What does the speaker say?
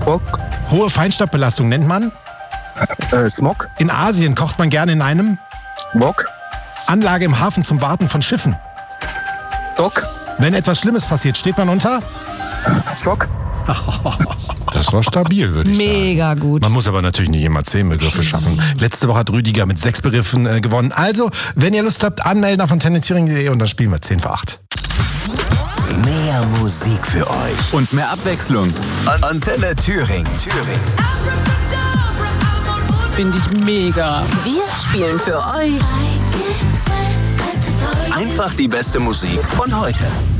Smog. Hohe Feinstaubbelastung nennt man? Smog. In Asien kocht man gerne in einem? Wok. Anlage im Hafen zum Warten von Schiffen. Dock. Wenn etwas Schlimmes passiert, steht man unter? Schock. Das war stabil, würde ich sagen. Mega gut. Man muss aber natürlich nicht immer 10 Begriffe schaffen. Letzte Woche hat Rüdiger mit 6 Begriffen gewonnen. Also, wenn ihr Lust habt, anmelden auf antennethüringen.de und dann spielen wir 10 vor 8. Mehr Musik für euch. Und mehr Abwechslung. Antenne Thüringen. Finde ich mega. Wir spielen für euch Einfach die beste Musik von heute.